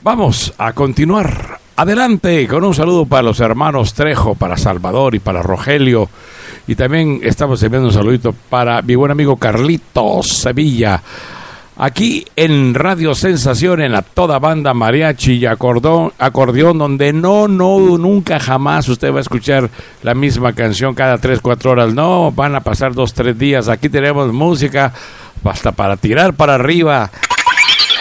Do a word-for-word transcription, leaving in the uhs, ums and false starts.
Vamos a continuar. Adelante, con un saludo para los hermanos Trejo, para Salvador y para Rogelio. Y también estamos enviando un saludito para mi buen amigo Carlitos Sevilla. Aquí en Radio Sensación, en la toda banda mariachi y acordeón, acordeón, donde no, no, nunca jamás usted va a escuchar la misma canción cada tres, cuatro horas. No, van a pasar dos, tres días. Aquí tenemos música hasta para tirar para arriba.